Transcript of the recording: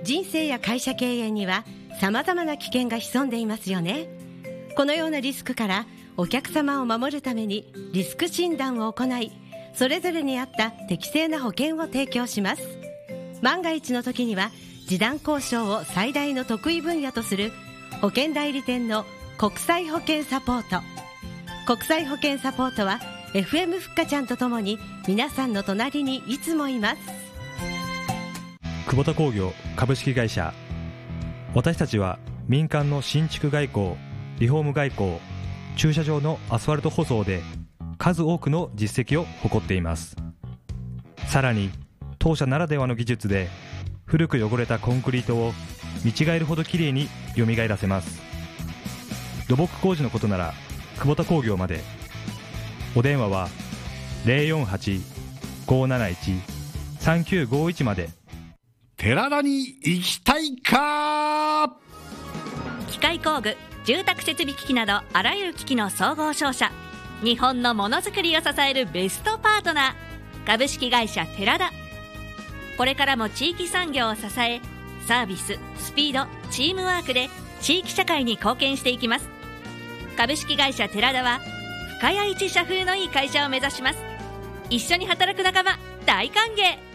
人生や会社経営には様々な危険が潜んでいますよね。このようなリスクからお客様を守るためにリスク診断を行い、それぞれに合った適正な保険を提供します。万が一の時には示談交渉を最大の得意分野とする保険代理店の国際保険サポート。国際保険サポートは FM ふっかちゃんとともに皆さんの隣にいつもいます。 久保田工業株式会社。私たちは民間の新築外交、リフォーム外交、駐車場のアスファルト舗装で数多くの実績を誇っています。さらに当社ならではの技術で古く汚れたコンクリートを見違えるほどきれいによみがえらせます。土木工事のことなら久保田工業まで。お電話は 048-571-3951 まで。 寺田に行きたいか。 機械工具、住宅設備機器などあらゆる機器の総合商社、日本のものづくりを支えるベストパートナー、株式会社寺田。これからも地域産業を支え、サービス、スピード、チームワークで地域社会に貢献していきます。株式会社寺田は深谷一社風のいい会社を目指します。一緒に働く仲間大歓迎。